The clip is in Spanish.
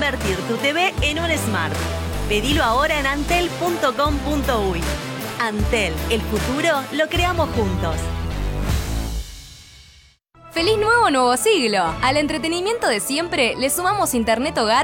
convertir tu TV en un Smart. Pedilo ahora en antel.com.uy. Antel, el futuro lo creamos juntos. ¡Feliz nuevo siglo! Al entretenimiento de siempre le sumamos Internet Hogar